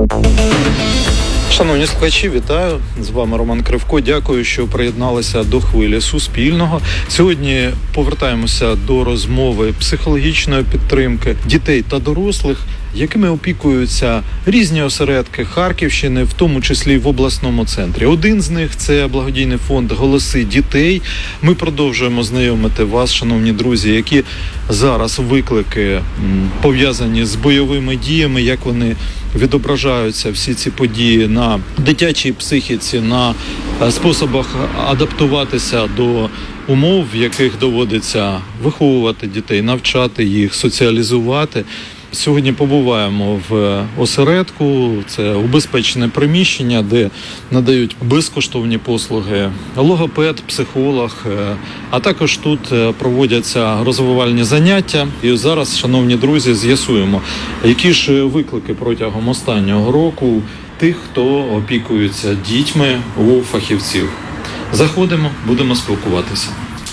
Шановні слухачі, вітаю! З вами Роман Кривко. Дякую, що приєдналися до хвилі Суспільного. Сьогодні повертаємося до розмови психологічної підтримки дітей та дорослих, якими опікуються різні осередки Харківщини, в тому числі в обласному центрі. Один з них – це благодійний фонд «Голоси дітей». Ми продовжуємо знайомити вас, шановні друзі, які зараз виклики пов'язані з бойовими діями, як вони відображаються, всі ці події, на дитячій психіці, на способах адаптуватися до умов, в яких доводиться виховувати дітей, навчати їх, соціалізувати. Сьогодні побуваємо в осередку, це убезпечене приміщення, де надають безкоштовні послуги логопед, психолог, а також тут проводяться розвивальні заняття. І зараз, шановні друзі, з'ясуємо, які ж виклики протягом останнього року тих, хто опікується дітьми у фахівців. Заходимо, будемо спілкуватися.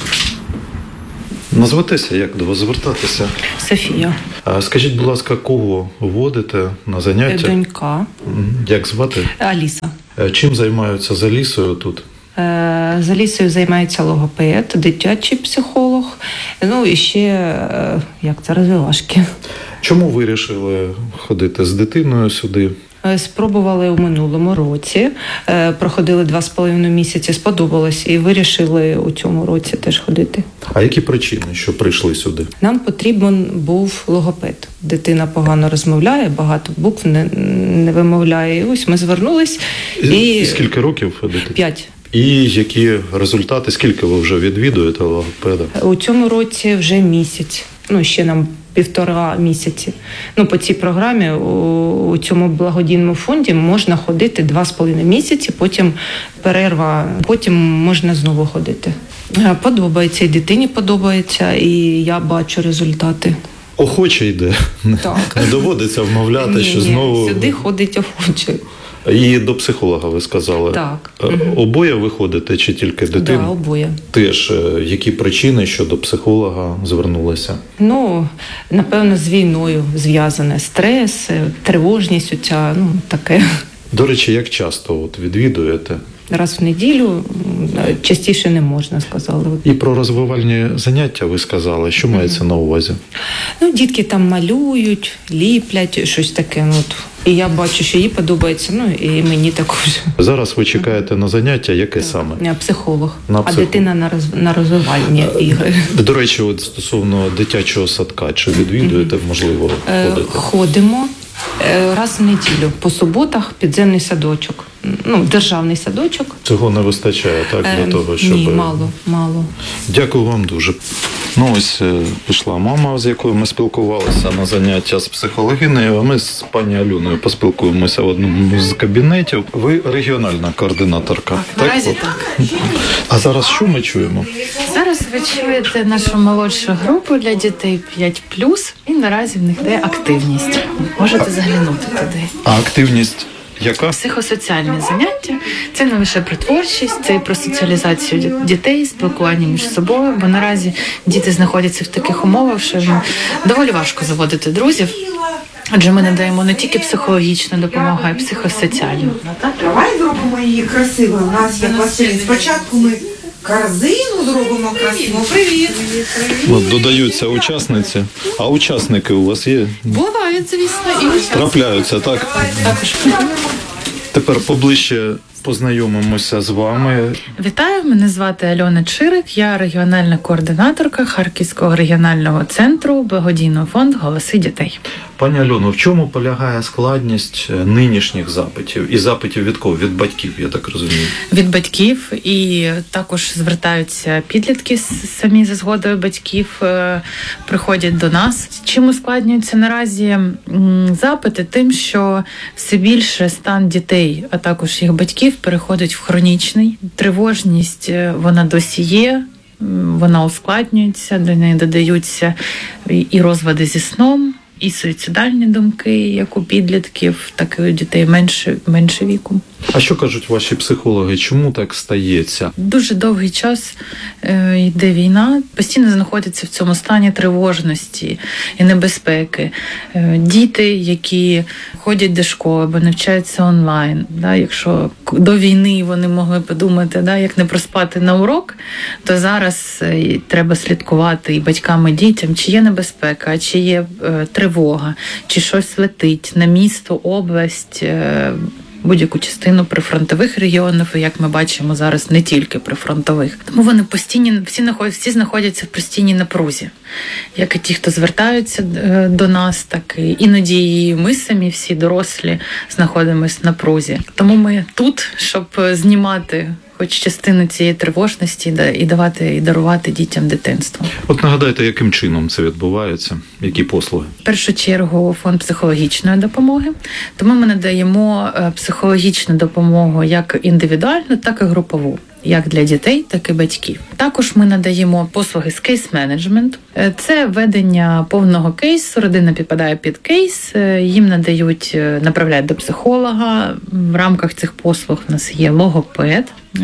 Назватися, як до вас звертатися? Софія. Скажіть, будь ласка, кого водите на заняття? Донька. Як звати? Аліса. Чим займаються за Лісою тут? За Лісою займається логопед, дитячий психолог, ну і ще, розвивашки. Чому ви вирішили ходити з дитиною сюди? Спробували у минулому році, проходили 2,5 місяці, сподобалось і вирішили у цьому році теж ходити. А які причини, що прийшли сюди? Нам потрібен був логопед. Дитина погано розмовляє, багато букв не вимовляє. І ось ми звернулись. І скільки років ходите? 5. І які результати, скільки ви вже відвідуєте логопеда? У цьому році вже місяць, ще нам 1,5 місяці. По цій програмі у цьому благодійному фонді можна ходити 2,5 місяці, потім перерва, потім можна знову ходити. Подобається, і дитині подобається, і я бачу результати. Охоче йде? Так. Не доводиться вмовляти, що знову... Сюди ходить охоче. І до психолога ви сказали? Так. Обоє ви ходите чи тільки дитина? Так, обоє. Теж, які причини, що до психолога звернулися? Напевно, з війною зв'язане. Стрес, тривожність оця, таке. До речі, як часто відвідуєте? Раз в неділю, частіше не можна, сказали. І про розвивальні заняття ви сказали. Що мається на увазі? Дітки там малюють, ліплять, щось таке. І я бачу, що їй подобається, і мені також. Зараз ви чекаєте на заняття, яке саме? Психолог, а дитина на розвивальні ігри. До речі, стосовно дитячого садка, чи відвідуєте, можливо, ходите? Ходимо раз в неділю, по суботах підземний садочок. Державний садочок. Цього не вистачає, так, для того, щоб... Ні, мало. Дякую вам дуже. Ось пішла мама, з якою ми спілкувалися на заняття з психологинею, а ми з пані Альоною поспілкуємося в одному з кабінетів. Ви регіональна координаторка. Наразі так. А зараз що ми чуємо? Зараз ви чуєте нашу молодшу групу для дітей 5+, і наразі в них йде активність. Можете заглянути туди. А активність яка? Психосоціальні заняття. Це не лише про творчість, це і про соціалізацію дітей, спілкування між собою, бо наразі діти знаходяться в таких умовах, що їм доволі важко заводити друзів. Адже ми надаємо не тільки психологічну допомогу, а й психосоціальну. Давай зробимо її красиво. У нас є пластилін. Спочатку ми корзину зробимо красиво. Привіт! Додаються учасниці. А учасники у вас є? Бувають, звісно, і учасники. Трапляються, так? Також. Тепер поближче познайомимося з вами. Вітаю, мене звати Альона Чирик, я регіональна координаторка Харківського регіонального центру благодійного фонду «Голоси дітей». Пані Альоно, в чому полягає складність нинішніх запитів? І запитів від кого? Від батьків, я так розумію. Від батьків, і також звертаються підлітки самі за згодою батьків, приходять до нас. Чим ускладнюються наразі запити? Тим, що все більше стан дітей, а також їх батьків переходить в хронічний. Тривожність, вона досі є, вона ускладнюється, до неї додаються і розлади зі сном, і суїцидальні думки, як у підлітків, так і у дітей менше віку. А що кажуть ваші психологи? Чому так стається? Дуже довгий час йде війна, постійно знаходяться в цьому стані тривожності і небезпеки. Діти, які ходять до школи або навчаються онлайн, якщо до війни вони могли подумати, як не проспати на урок, то зараз треба слідкувати і батькам, і дітям, чи є небезпека, чи є тривога, чи щось летить на місто, область, будь-яку частину прифронтових регіонів, і, як ми бачимо зараз, не тільки прифронтових. Тому вони всі знаходяться в постійній напрузі. Як і ті, хто звертаються до нас, так і іноді і ми самі, всі дорослі, знаходимося в напрузі. Тому ми тут, щоб знімати хоч частину цієї тривожності і дарувати дітям дитинство. От нагадайте, яким чином це відбувається? Які послуги? В першу чергу фонд психологічної допомоги. Тому ми надаємо психологічну допомогу як індивідуальну, так і групову. Як для дітей, так і батьків. Також ми надаємо послуги з кейс-менеджменту. Це ведення повного кейсу, родина підпадає під кейс, їм направляють до психолога. В рамках цих послуг у нас є логопед,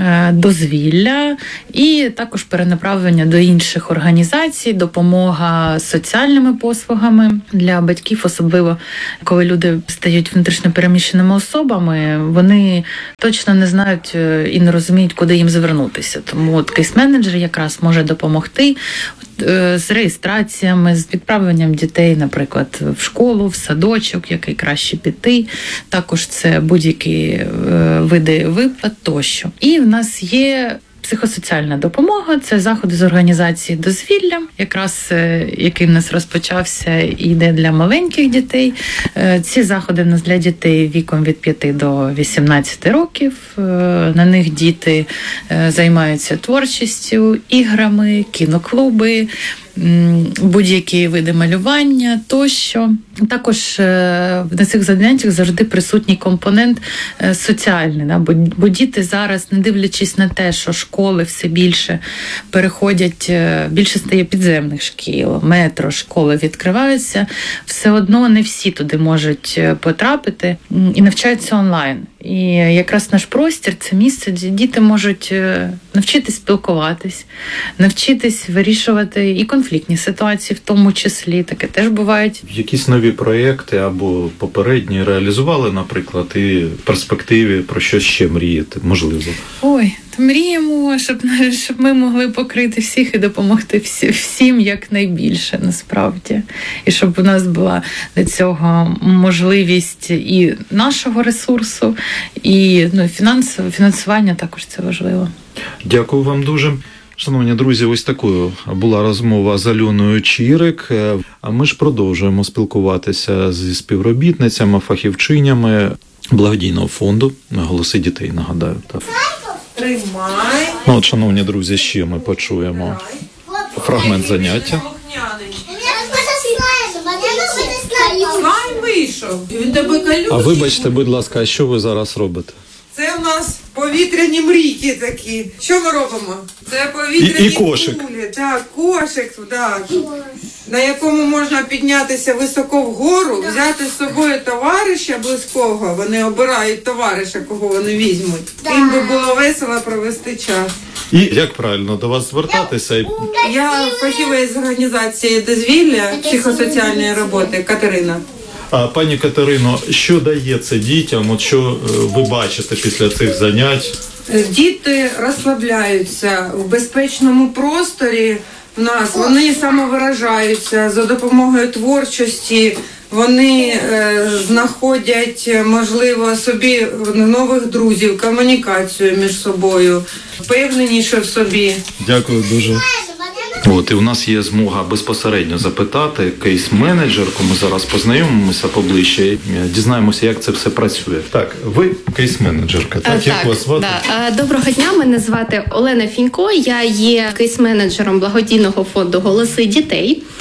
дозвілля і також перенаправлення до інших організацій, допомога з соціальними послугами для батьків, особливо коли люди стають внутрішньо переміщеними особами, вони точно не знають і не розуміють, куди їм звернутися. Тому кейс-менеджер якраз може допомогти з реєстраціями, з відправленням дітей, наприклад, в школу, в садочок, який краще піти. Також це будь-які види виплат тощо. І в нас є психосоціальна допомога, це заходи з організації дозвілля, якраз який в нас розпочався і йде для маленьких дітей. Ці заходи в нас для дітей віком від 5 до 18 років. На них діти займаються творчістю, іграми, кіноклуби, будь-які види малювання тощо. Також на цих заняттях завжди присутній компонент соціальний, бо діти зараз, не дивлячись на те, що школи все більше переходять, більше стає підземних шкіл, метро, школи відкриваються, все одно не всі туди можуть потрапити і навчаються онлайн. І якраз наш простір – це місце, де діти можуть навчитись спілкуватись, навчитись вирішувати і конфліктні ситуації в тому числі. Таке теж бувають. Якісь нові проєкти або попередні реалізували, наприклад, і в перспективі про що ще мрієте, можливо? Ой, мріємо, щоб ми могли покрити всіх і допомогти всім якнайбільше, насправді. І щоб у нас була для цього можливість і нашого ресурсу, і фінансування також це важливо. Дякую вам дуже. Шановні друзі, ось такою була розмова з Альоною Чирик. А ми ж продовжуємо спілкуватися зі співробітницями, фахівчинями благодійного фонду «Голоси дітей», нагадаю. Так. Тримай. От, шановні друзі, ще ми почуємо фрагмент заняття. Слайм вийшов. Він тебе колючий. А вибачте, будь ласка, а що ви зараз робите? Це у нас повітряні мрійки такі. Що ми робимо? Це повітряні І кошик. кулі. Так, кошик, так. На якому можна піднятися високо вгору, взяти з собою товариша близького. Вони обирають товариша, кого вони візьмуть. Їм би було весело провести час. І як правильно до вас звертатися? Я фахівець з організації дозвілля психосоціальної роботи Катерина. А пані Катерино, що дає це дітям? От що ви бачите після цих занять? Діти розслабляються в безпечному просторі в нас. Вони самовиражаються за допомогою творчості. Вони знаходять, можливо, собі нових друзів, комунікацію між собою, впевненіше в собі. Дякую дуже. От, і у нас є змога безпосередньо запитати кейс-менеджерку. Ми зараз познайомимося поближче і дізнаємося, як це все працює. Так, ви кейс-менеджерка, так? Як вас звати? Да. Доброго дня, мене звати Олена Фінько, я є кейс-менеджером благодійного фонду «Голоси дітей».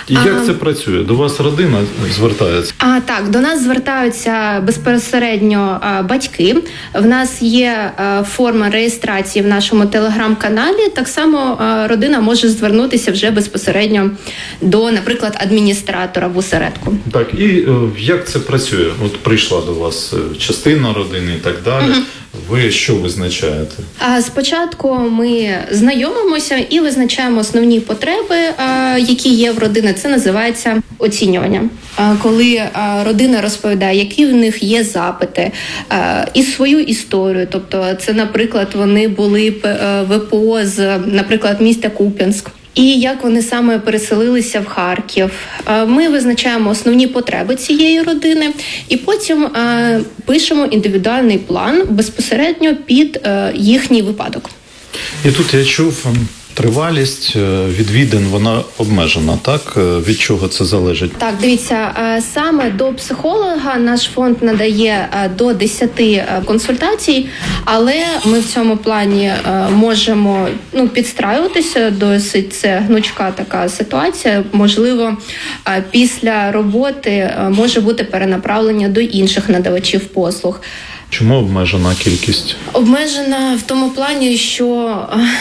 І як це працює? До вас родина звертається? Так, до нас звертаються безпосередньо батьки. В нас є форма реєстрації в нашому телеграм-каналі. Так само родина може звернутися вже безпосередньо до, наприклад, адміністратора в осередку. Так, і як це працює? От прийшла до вас частина родини і так далі. Ви що визначаєте? Спочатку ми знайомимося і визначаємо основні потреби, які є в родини. Це називається оцінювання. Коли родина розповідає, які в них є запити, і свою історію. Тобто це, наприклад, вони були ВПО з, наприклад, міста Куп'янськ. І як вони саме переселилися в Харків. Ми визначаємо основні потреби цієї родини і потім пишемо індивідуальний план безпосередньо під їхній випадок. І тут я чув, тривалість відвідин, вона обмежена, так? Від чого це залежить? Так, дивіться, саме до психолога наш фонд надає до 10 консультацій, але ми в цьому плані можемо підстраюватися, досить це гнучка така ситуація. Можливо, після роботи може бути перенаправлення до інших надавачів послуг. Чому обмежена кількість? Обмежена в тому плані, що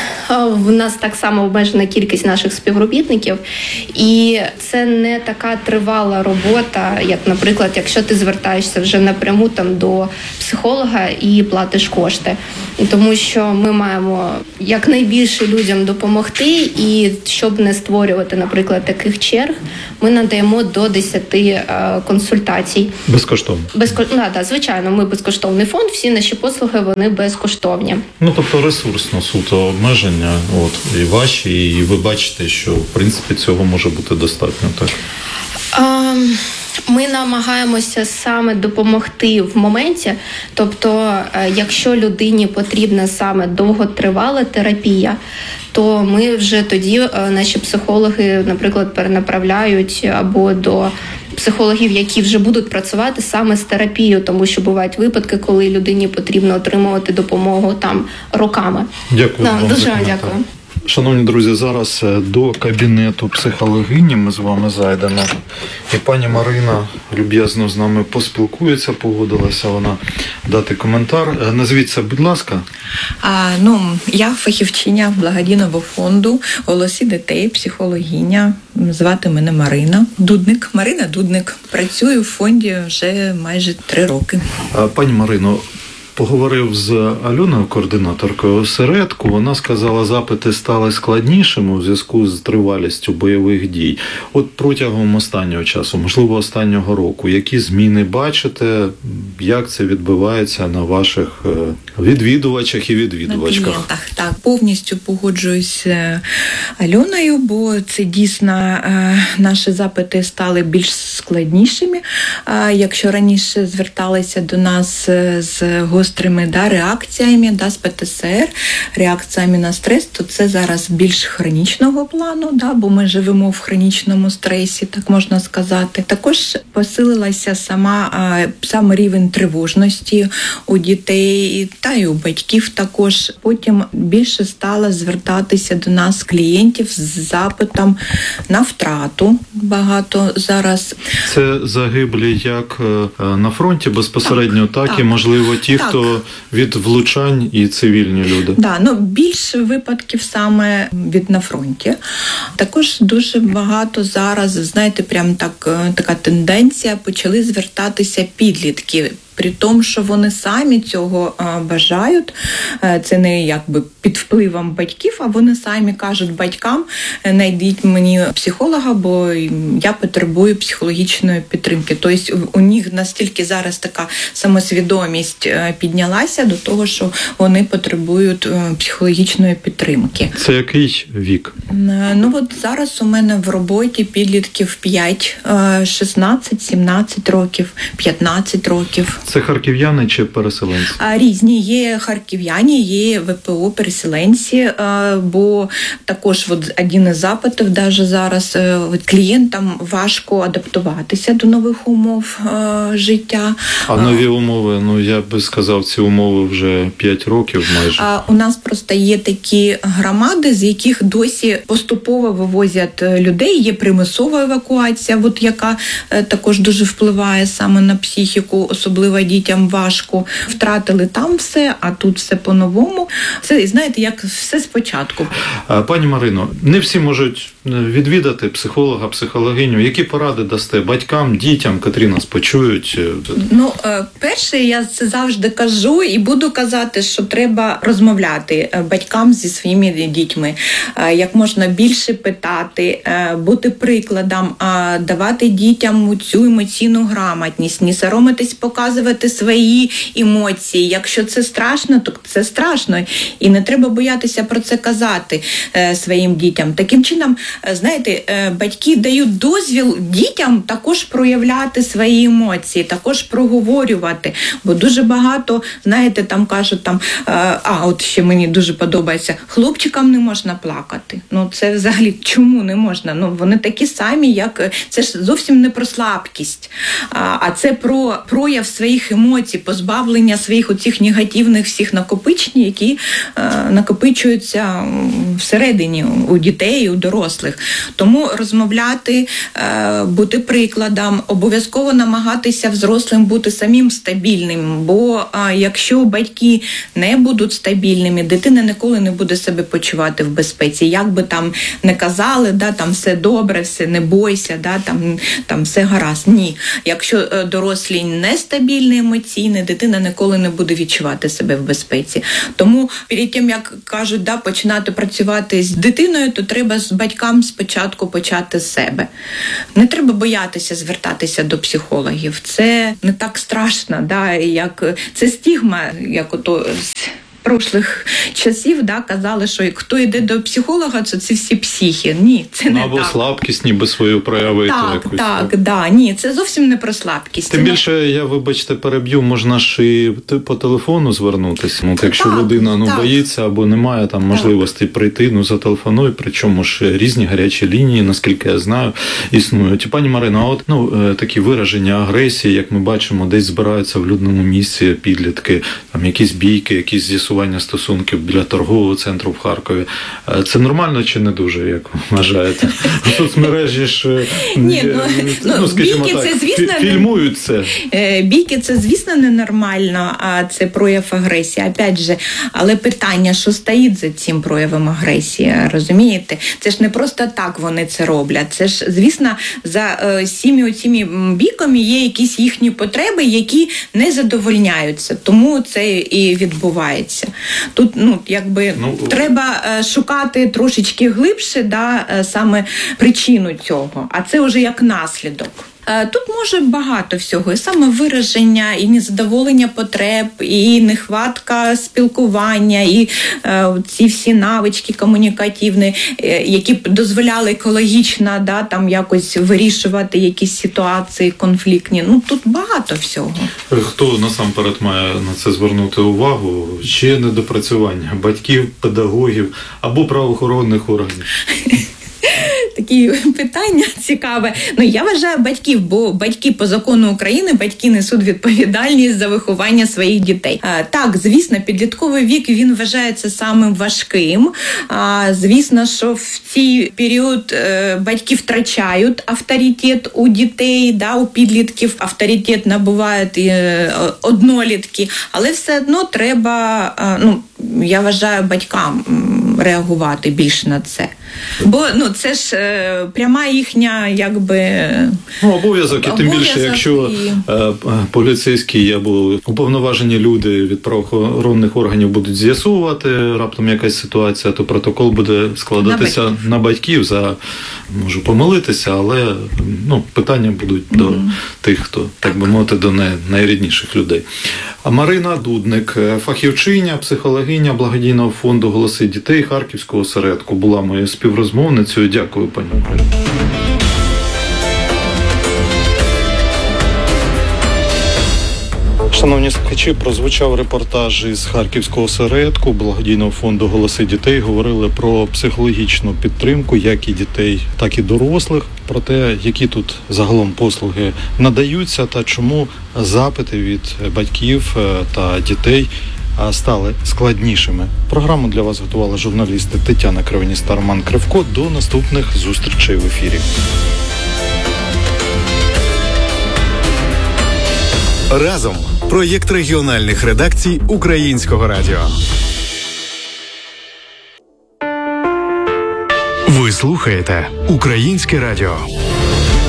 в нас так само обмежена кількість наших співробітників, і це не така тривала робота, як, наприклад, якщо ти звертаєшся вже напряму до психолога і платиш кошти. Тому що ми маємо якнайбільше людям допомогти, і щоб не створювати, наприклад, таких черг, ми надаємо до 10 консультацій. Безкоштовно? Звичайно, ми безкоштовний фонд, всі наші послуги, вони безкоштовні. Тобто ресурсно суто обмеження, і ваші, і ви бачите, що, в принципі, цього може бути достатньо, так? Ми намагаємося саме допомогти в моменті, тобто, якщо людині потрібна саме довготривала терапія, то ми вже тоді, наші психологи, наприклад, перенаправляють або до психологів, які вже будуть працювати саме з терапією, тому що бувають випадки, коли людині потрібно отримувати допомогу роками. Дякую. Дуже дякую. Шановні друзі, зараз до кабінету психологині ми з вами зайдемо. І пані Марина люб'язно з нами поспілкується, погодилася вона дати коментар. Назвіться, будь ласка. Я фахівчиня благодійного фонду «Голоси дітей», психологиня. Звати мене Марина Дудник. Марина Дудник. Працюю в фонді вже майже 3 роки. Пані Марино, поговорив з Альоною, координаторкою осередку. Вона сказала, запити стали складнішими у зв'язку з тривалістю бойових дій. От протягом останнього часу, можливо, останнього року, які зміни бачите, як це відбувається на ваших відвідувачах і відвідувачках? На клієнтах, так. Повністю погоджуюсь з Альоною, бо це дійсно наші запити стали більш складнішими. Якщо раніше зверталися до нас з гострими реакціями, з ПТСР, реакціями на стрес, то це зараз більш хронічного плану, бо ми живемо в хронічному стресі, так можна сказати. Також посилилася сам рівень тривожності у дітей та й у батьків також. Потім більше стало звертатися до нас клієнтів з запитом на втрату. Багато зараз. Це загиблі як на фронті безпосередньо, так і, можливо, ті, хто від влучань і цивільні люди. Більше випадків саме від на фронті. Також дуже багато зараз, знаєте, прям така тенденція, почали звертатися підлітки. При тому, що вони самі цього бажають, це не якби під впливом батьків, а вони самі кажуть батькам, знайдіть мені психолога, бо я потребую психологічної підтримки. Тобто у них настільки зараз така самосвідомість піднялася до того, що вони потребують психологічної підтримки. Це який вік? Зараз у мене в роботі підлітків 5, 16, 17 років, 15 років. Це харків'яни чи переселенці? Різні є харків'яні, є ВПО, переселенці, бо також один із запитів даже зараз клієнтам важко адаптуватися до нових умов життя. А нові умови, я би сказав, ці умови вже 5 років майже. У нас просто є такі громади, з яких досі поступово вивозять людей, є примусова евакуація, яка також дуже впливає саме на психіку, особливо дітям важко. Втратили там все, а тут все по-новому. Це, знаєте, як все спочатку. Пані Марино, не всі можуть відвідати психолога, психологиню. Які поради дасте батькам, дітям, котрі нас почують? Перше, я це завжди кажу і буду казати, що треба розмовляти батькам зі своїми дітьми, як можна більше питати, бути прикладом, давати дітям цю емоційну грамотність, не соромитись показувати свої емоції. Якщо це страшно, то це страшно. І не треба боятися про це казати своїм дітям. Таким чином, знаєте, батьки дають дозвіл дітям також проявляти свої емоції, також проговорювати. Бо дуже багато, знаєте, там кажуть, от ще мені дуже подобається, хлопчикам не можна плакати. Це взагалі чому не можна? Вони такі самі, як... Це ж зовсім не про слабкість, а це про прояв своїх емоцій, позбавлення своїх оцих негативних всіх накопичень, які накопичуються всередині у дітей, у дорослих. Тому розмовляти, бути прикладом, обов'язково намагатися взрослим бути самим стабільним, бо якщо батьки не будуть стабільними, дитина ніколи не буде себе почувати в безпеці. Як би там не казали, там все добре, все не бойся, там все гаразд. Ні. Якщо дорослі нестабільні емоційні, дитина ніколи не буде відчувати себе в безпеці. Тому перед тим, як кажуть, починати працювати з дитиною, то треба з батькам спочатку почати з себе. Не треба боятися звертатися до психологів. Це не так страшно, як це стигма, як ото з прошлих часів, казали, що хто йде до психолога, то це всі психи. Ні, це не або так. Слабкість ніби свою проявити. Ні, це зовсім не про слабкість. Тим більше, я, вибачте, переб'ю, можна ж і по телефону звернутися. Якщо людина боїться або немає там можливості прийти, зателефонуй, причому ж різні гарячі лінії, наскільки я знаю, існують. Пані Марина, такі вираження агресії, як ми бачимо, десь збираються в людному місці підлітки, там якісь бійки, якісь з'ясування стосунків біля торгового центру в Харкові. Це нормально чи не дуже, як ви вважаєте? Соцмережі ж, скажімо бійки, так, це, звісно, фільмують це. Бійки, це, звісно, ненормально, а це прояв агресії. Опять же, але питання, що стоїть за цим проявом агресії, розумієте? Це ж не просто так вони це роблять. Це ж, звісно, за всіми цими бійками є якісь їхні потреби, які не задовольняються. Тому це і відбувається. Тут, треба шукати трошечки глибше, саме причину цього. А це вже як наслідок. Тут може багато всього, і самовираження, і незадоволення потреб, і нехватка спілкування, і ці всі навички комунікативні, які б дозволяли екологічно якось вирішувати якісь ситуації конфліктні. Тут багато всього. Хто насамперед має на це звернути увагу? Ще недопрацювання батьків, педагогів або правоохоронних органів? Такі питання цікаве. Я вважаю батьків, бо батьки по закону України, батьки несуть відповідальність за виховання своїх дітей. Так, звісно, підлітковий вік, він вважається самим важким. Звісно, що в цей період батьки втрачають авторитет у дітей, у підлітків. Авторитет набувають однолітки. Але все одно треба, я вважаю, батькам реагувати більше на це. Бо це ж пряма їхня, обов'язок, і тим більше, якщо поліцейські або уповноважені люди від правоохоронних органів будуть з'ясовувати раптом якась ситуація, то протокол буде складатися на батьків. Можу помилитися, але питання будуть до тих, хто, так би мовити, до найрідніших людей. А Марина Дудник, фахівчиня, психологиня благодійного фонду «Голоси дітей» Харківського осередку, була моєю співрозмовницею. Дякую, пані Марино. Шановні слухачі, прозвучав репортаж із Харківського осередку благодійного фонду «Голоси дітей». Говорили про психологічну підтримку як і дітей, так і дорослих, про те, які тут загалом послуги надаються та чому запити від батьків та дітей стали складнішими. Програму для вас готували журналісти Тетяна Кривеніс та Роман Кривко. До наступних зустрічей в ефірі. Разом. Проєкт регіональних редакцій Українського радіо. Ви слухаєте Українське радіо.